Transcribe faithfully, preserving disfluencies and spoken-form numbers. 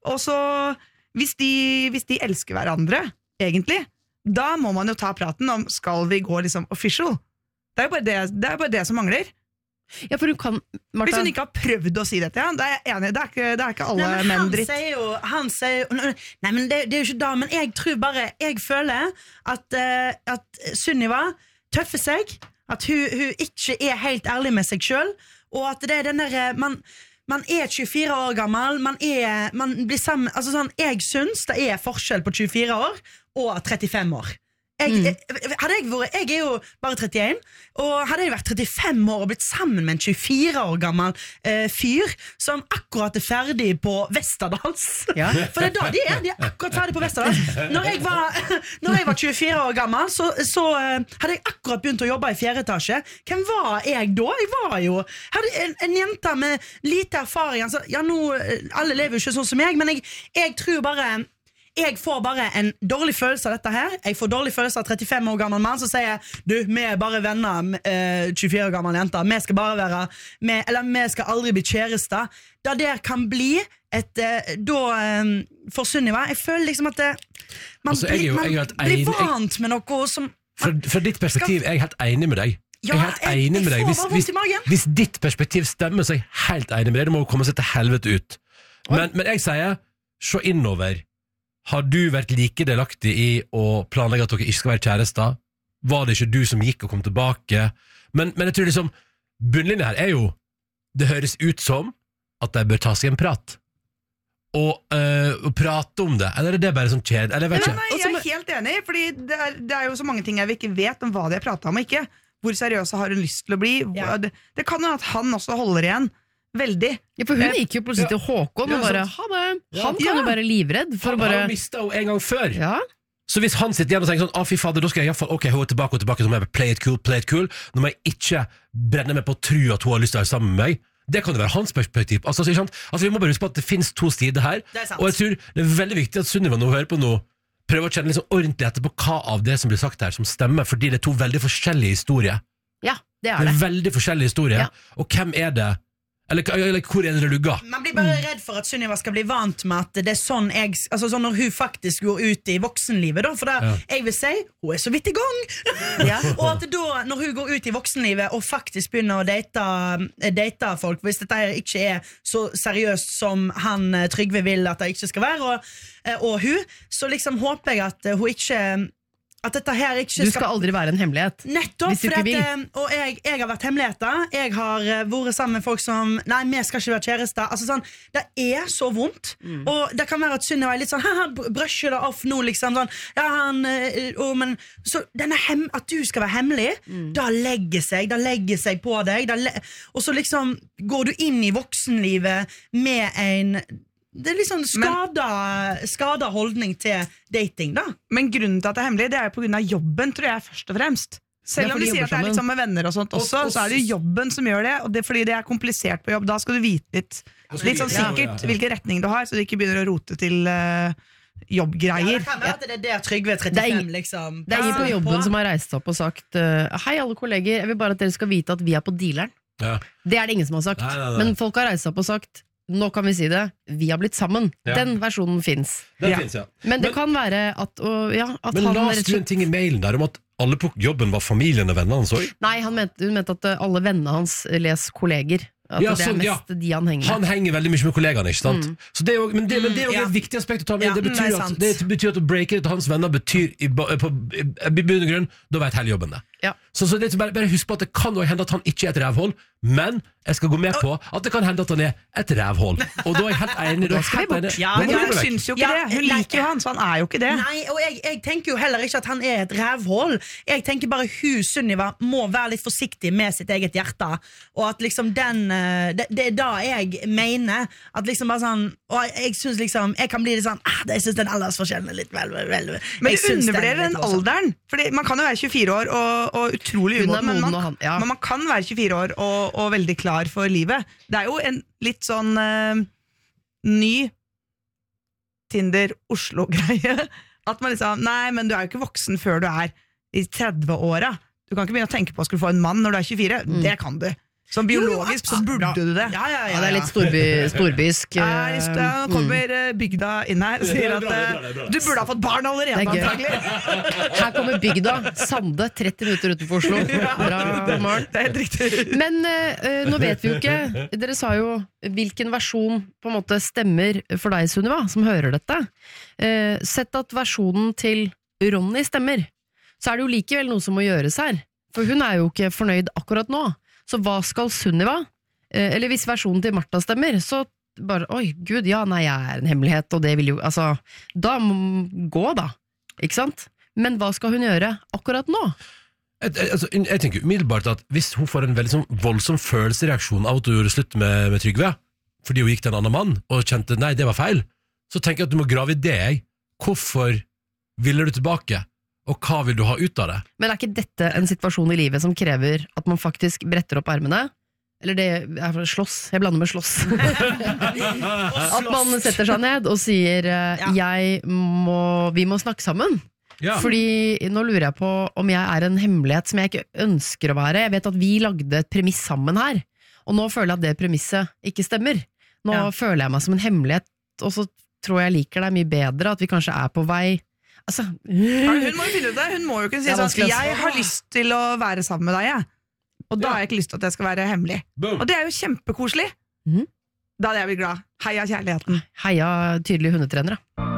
Og så, hvis de, hvis de elsker hverandre, egentlig, da må man jo ta praten om, skal vi gå liksom official? Det er jo bare det, det, er bare det som mangler. Ja, for hun kan, Martha... Hvis hun ikke har prøvd å si det til han, da er jeg enig, det er ikke, det er ikke alle nei, menn dritt. Sier jo, han sier jo, nei, men det, det er jo ikke da, men jeg tror bare, jeg føler at, uh, at Sunniva tøffer seg, at hun, hun ikke er helt ærlig med seg selv, og at det er den der, man, man er tjuefire år gammel, man, er, man blir sammen, altså sånn, jeg synes det er forskjell på tjuefire år og trettifem år. Jeg, Mm. jeg, hadde jeg, vært, jeg er jo bare trettien, og hadde jeg vært trettifem år og blitt sammen med en tjuefire år gammel eh, fyr som akkurat er ferdig på Vesterdals. Ja. For det er da de er, de er akkurat ferdig på Vesterdals. Når jeg var, når jeg var tjuefire år gammel, så, så uh, hadde jeg akkurat begynt å jobbe i fjerde etasje. Hvem var jeg da? Jeg var jo hadde en, en jente med lite erfaring. Altså, ja, nå, alle lever jo ikke sånn som jeg, men jeg, jeg tror bare... Jeg får bare en dårlig følelse av dette her. Jeg får dårlig følelse av trettifem år gammel mann som sier, du, vi er bare venner, eh, tjuefire år gammel jenter. Vi skal bare være, med, eller vi skal aldri bli kjærester. Da der kan bli et, eh, da, eh, for Sunniva, jeg føler liksom at det, man, altså, jeg er jo, man jeg er helt blir enig, vant med noe som... fra, fra ditt perspektiv er jeg helt enig med deg. Ja, jeg er helt jeg, enig med deg. jeg Hvis, får bare hvis, vondt i magen. hvis ditt perspektiv stemmer, så er jeg helt enig med deg. Det må jo komme seg til helvete ut. Men, men jeg sier, se innover. Har du vært like delaktig i å planlegge at dere ikke skal være kjærester? Var det ikke du som gikk og kom tilbake? Men, men jeg tror liksom bunnlinjen her er jo, det høres ut som at de bør ta seg en prat. Og, øh, og prate om det. Eller er det bare sånn kjed? Eller vet Nei, ikke. nei, jeg er helt enig, fordi det er, det er jo så mange ting jeg ikke vet om hva de har pratet om og ikke. Hvor seriøse har hun lyst til å bli? Ja. Det, det kan jo at han også holder igjen. Veldig. Ja, for hun gikk jo plutselig til Håkon og Ja, bare, sant. ha det. Ja. Han kan Ja. jo være livredd for Han å bare... har mistet henne en gang før. Ja. Så hvis han sitter igjen og tenker sånn, ah, fy fader, da skal jeg i hvert fall, ok, hun er tilbake og tilbake, så må jeg bare play it cool, play it cool. Nå må jeg ikke brenne meg på å tro at hun har lyst til å være sammen med meg. Det kan jo være hans perspektiv. Altså, ikke sant? Altså, vi må bare huske på at det finnes to sider her. Det er sant. Og jeg tror det er veldig viktig at Sunniva nå hører på nå, prøver å kjenne liksom ordentlig etter på hva av det som blir sagt her som stemmer, fordi det er to veldig forskjellige historier. Ja, det Det er er det. veldig forskjellige historier. Ja. Og hvem er det? Eller, eller hvor er det det lugger? Man blir bare redd for at Sunniva skal bli vant med at det er sånn jeg, altså sånn når hun faktisk går ut i voksenlivet da, for da, Ja. jeg vil si, hun er så vidt i gang ja. Og at da, når hun går ut i voksenlivet og faktisk begynner å date, date folk, hvis dette her ikke er så seriøst som han eh, Trygve vil at det ikke skal være, og, eh, og hun, så liksom håper jeg at eh, hun ikke at dette her ikke Du skal aldri være en hemmelighet. Nettopp, Hvis du for ikke vil. at, eh, og jeg, jeg har vært hemmeligheter. Jeg har eh, vært sammen med folk som nei, vi skal ikke være kjærester. Altså, sånn, det er så vondt. Mm. Og det kan være at Sunniva er litt sånn haha, brusher det off nå, liksom. Sånn, ja, han, eh, og, men, så denne hem, at du skal være hemmelig, Mm. da legger seg, da legger seg på deg. Da le, og så liksom går du inn i voksenlivet med en det er liksom skada, skada holdning til dating, da. Men grunnen til at det er hemmelig, det er jo på grunn av jobben, tror jeg, først og fremst. Selv Ja, om for vi de sier jobber at det er litt sammen. sånn med venner og sånt også, Og- og- så er det jo jobben som gjør det, og det fordi det er komplisert på jobb. Da skal du vite litt, litt sånn Ja, sikkert ja, ja. hvilken retning du har, så du ikke begynner å rote til uh, Ja, jobbgreier. det kan være at det er der Trygve Det er trettifem, ingen- liksom. Det er ingen på jobben som har reist opp og sagt uh, hei alle kolleger, jeg vil bare at dere skal vite at vi er på dealeren. Ja. Det er det ingen som har sagt. Nei, nei, nei. Men folk har reist seg opp og sagt nå kan vi si det, vi har blitt sammen. Ja. Den versjonen finnes. Den Ja. finnes, ja. Men det Men- kan være at, og, ja, at Men han la rett oss og du en slett- ting i mailen der om at alle på jobben var familien og vennene hans også. Nei, han mente, hun mente at uh, alle vennene hans les kolleger. At Ja, det er sånn, ja. mest de han henger med. Han henger veldig mye med kollegaene, ikke sant? Mm. Så det er jo, men, det, men det er jo Mm, ja. et viktig aspekt å ta med. Ja, det, det er betyr at, sant. det betyr at å breake ut hans venner betyr i, ba- på, i, i bunn og grunn, da vet hele jobben det. Ja. Så, så det er bare, bare husk på at det kan jo hende at han ikke er et rævhold, men jeg skal gå med på at det kan hende at han er et rævhold. Og da er jeg helt enig. Da er jeg skal vi helt bort. enig. Ja, Da må Men vi hun gå vekk. syns jo ikke Ja, det. Hun nei. liker jo han, så han er jo ikke det. Nei, og jeg, jeg tenker jo heller ikke at han er et rævhål. Jeg tenker bare hun, Sunniva, må være litt forsiktig med sitt eget hjerte. Og at liksom den eh, Det, det er da jeg mener at liksom bare sånn Og jeg, jeg synes liksom Jeg kan bli litt sånn ah, det, Jeg synes den aldersforskjellen er litt vel, vel, vel. Men Jeg du synes undervurderer er den litt voldsom. alderen. Fordi man kan jo være tjuefire år og, og utrolig Hun er umoden, men, moden, man- og han- ja. men man kan være tjuefire år og, og veldig klar for livet. Det er jo en litt sånn eh, ny Tinder-Oslo-greie. At man liksom, nei, men du er jo ikke voksen før du er i tredve-åra. Du kan ikke begynne å tenke på å skulle få en mann når du er tjuefire. Mm. Det kan du. Som biologisk så burde bra. du det. Ja, ja, ja, Ja, det er litt ja. storby, storbysk. Ja, eh, just det. Nå kommer eh, bygda inn her og sier at Det er bra, det er eh, bra, det er bra. du burde ha fått barn allerede, Det er gøy. antagelig. Her kommer bygda. Sande, tretti minutter utenfor Oslo. Bra, Maren. Det er helt riktig. Men eh, nå vet vi jo ikke. Dere sa jo hvilken versjon på en måte stemmer for deg, Sunniva, som hører dette. Eh, sett at versjonen til Ronny stemmer, så er det jo likevel noe som må gjøres her. For hun er jo ikke fornøyd akkurat nå. Så hva skal Sunniva? Eh, eller hvis versjonen til Martha stemmer, så bare, oi, gud, ja, nei, jeg er en hemmelighet, og det vil jo, altså, da må gå da, ikke sant? Men hva skal hun gjøre akkurat nå? Jeg, jeg, altså, jeg tenker umiddelbart at hvis hun får en veldig sånn voldsom følelsesreaksjon av at hun gjorde slutt med, med Trygve, fordi hun gikk til en annen mann, og kjente, nei, det var feil, så tenker jeg at du må grave i det, jeg. Hvorfor ville du tilbake? Og hva vil du ha ut av det? Men er ikke dette en situasjon i livet som krever at man faktisk bretter opp armene? Eller det er for slåss, jeg blander med slåss. At man setter seg ned og sier eh, jeg må, vi må snakke sammen. Ja. Fordi nå lurer jeg på om jeg er en hemmelighet som jeg ikke ønsker å være. Jeg vet at vi lagde et premiss sammen her, og nå føler jeg at det premisset ikke stemmer. Nå Ja. føler jeg meg som en hemmelighet, og så tror jeg jeg liker deg mye bedre, at vi kanskje er på vei. Altså, Ja, hun må jo finne ut det. Hun må jo kunne si Det er sånn vanskelig, ass. jeg har lyst til å være sammen med deg, jeg. Og da Ja. har jeg ikke lyst til at det skal være hemmelig. Boom. Og det er jo kjempekoselig. Mhm. Da hadde jeg blitt glad. Heia kjærligheten. heia tydelige hundetrenere.